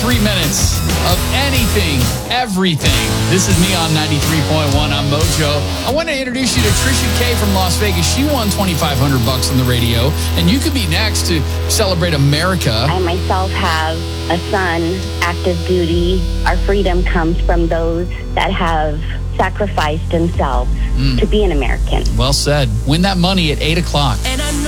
3 minutes of anything, everything. This is me on 93.1 on Mojo. I want to introduce you to Trisha K from Las Vegas. She won $2,500 on the radio, and you could be next to celebrate America. I myself have a son, active duty. Our freedom comes from those that have sacrificed themselves to be an American. Well said. Win that money at 8 o'clock. And I